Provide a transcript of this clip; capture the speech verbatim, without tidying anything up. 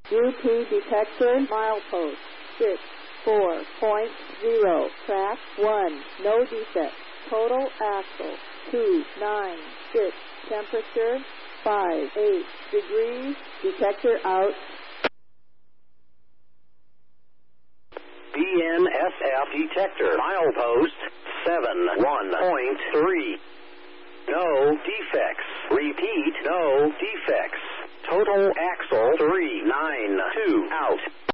U P detector, milepost six four point zero, track one, no defect. Total axle two nine six, temperature five eight degrees, detector out. B N S F detector, milepost seven one point three. No defects. Repeat, no defects. Total axle three nine two, out.